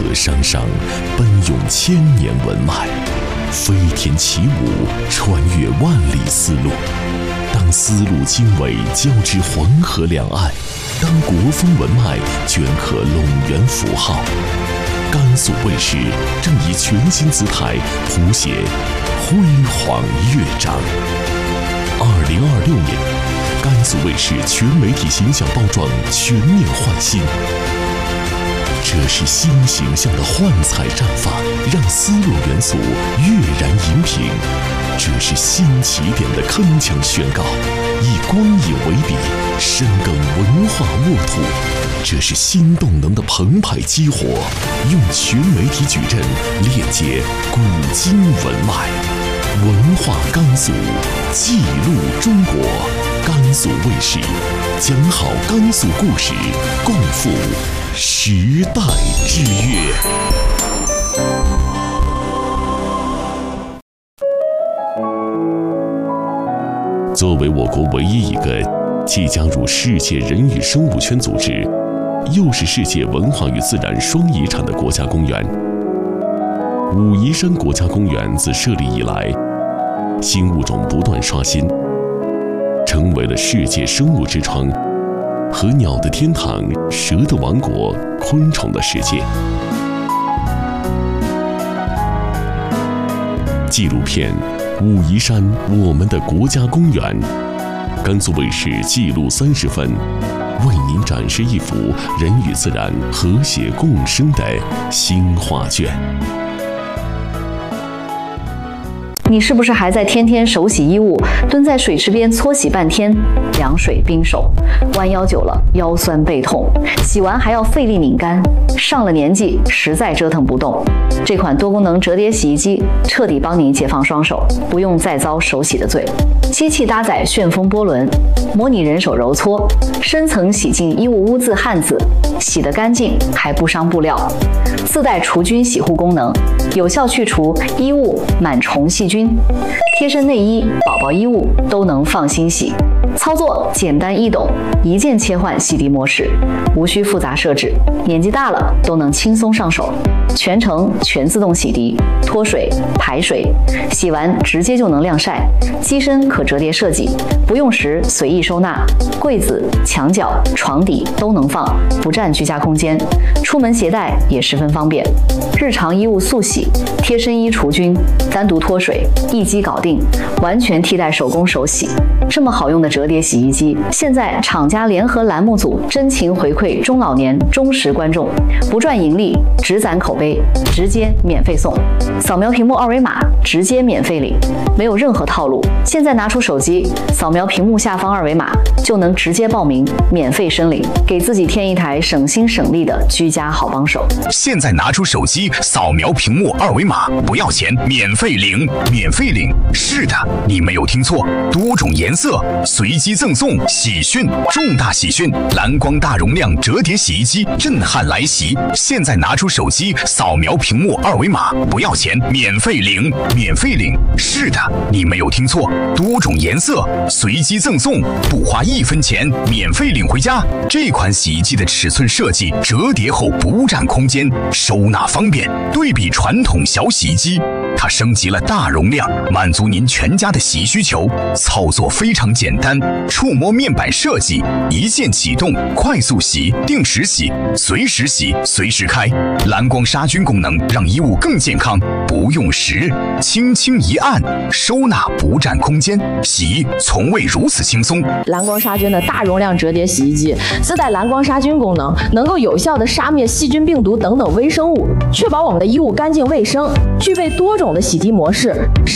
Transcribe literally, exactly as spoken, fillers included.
河汤上，奔涌千年文脉，飞天起舞，穿越万里丝路。当丝路经纬交织黄河两岸，当国风文脉镌刻陇源符号，甘肃卫视正以全新姿态谱写辉煌乐章。二零二六年，甘肃卫视全媒体形象包装全面换新。这是新形象的幻彩绽放，让丝路元素跃然荧屏。这是新起点的铿锵宣告，以光影为笔，深耕文化沃土。这是新动能的澎湃激活，用全媒体矩阵链接古今文脉。文化甘肃，记录中国。甘肃卫视，讲好甘肃故事，共赴时代之约。作为我国唯一一个即将入世界人与生物圈组织，又是世界文化与自然双遗产的国家公园，武夷山国家公园自设立以来，新物种不断刷新，成为了世界生物之窗和鸟的天堂、蛇的王国、昆虫的世界。纪录片《武夷山，我们的国家公园》，甘肃卫视记录三十分，为您展示一幅人与自然和谐共生的新画卷。 你是不是还在天天手洗衣物，蹲在水池边搓洗半天，凉水冰手，弯腰久了腰酸背痛，洗完还要费力拧干，上了年纪实在折腾不动。这款多功能折叠洗衣机彻底帮你解放双手，不用再遭手洗的罪。机器搭载旋风波轮，模拟人手揉搓，深层洗净衣物污渍汗渍，洗得干净还不伤布料。自带除菌洗护功能，有效去除衣物螨虫细菌。贴身内衣、宝宝衣物都能放心洗。操作简单易懂，一键切换洗涤模式，无需复杂设置，年纪大了都能轻松上手。全程全自动洗涤，脱水、排水，洗完直接就能晾晒。机身可折叠设计，不用时随意收纳，柜子、墙角、床底都能放，不占居家空间。出门携带也十分方便。日常衣物速洗，贴身衣除菌，单独脱水，一机搞定，完全替代手工手洗。这么好用的折叠洗衣机，现在厂家联合栏目组真情回馈中老年忠实观众，不赚盈利，只攒口碑，直接免费送。扫描屏幕二维码，直接免费领，没有任何套路。现在拿出手机，扫描屏幕下方二维码，就能直接报名，免费申领，给自己添一台省心省力的居家好帮手。 现在拿出手机，扫描屏幕二维码，不要钱，免费领，免费领。是的，你没有听错，多种颜色，随机赠送喜讯，重大喜讯！蓝光大容量折叠洗衣机震撼来袭！现在拿出手机，扫描屏幕二维码，不要钱，免费领，免费领。是的，你没有听错，多种颜色，随机赠送，不花一分钱，免费领回家。这款洗衣机的尺寸设计，折叠后不占空间，收纳方便。对比传统小洗衣机，它升级了大容量，满足您全家的洗衣需求。操作非常简单，触摸面板设计，一键启动，快速洗，定时洗，随时洗，随时开。蓝光杀菌功能让衣物更健康，不用时，轻轻一按，收纳不占空间，洗从未如此轻松。 蓝光杀菌的大容量折叠洗衣机自带蓝光杀菌功能，能够有效的杀灭细菌、病毒等等微生物，确保我们的衣物干净卫生。具备多种的洗涤模式，